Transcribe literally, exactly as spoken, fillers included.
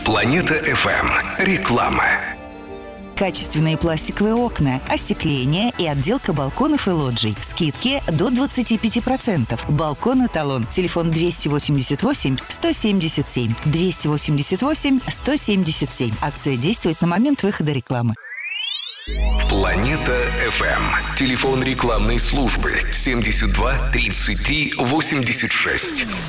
Планета эф эм. Реклама. Качественные пластиковые окна, остекление и отделка балконов и лоджий. Скидки до двадцать пять процентов. Балкон «Эталон». Телефон двести восемьдесят восемь сто семьдесят семь. двести восемьдесят восемь сто семьдесят семь. Акция действует на момент выхода рекламы. Планета эф эм. Телефон рекламной службы семьдесят два тридцать три восемьдесят шесть.